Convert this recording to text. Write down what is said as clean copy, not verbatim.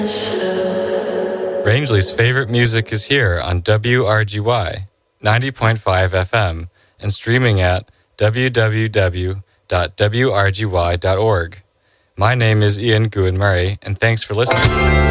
Rangeley's favorite music is here on WRGY 90.5 FM and streaming at www.wrgy.org. My name is Ian Gouin Murray, and thanks for listening.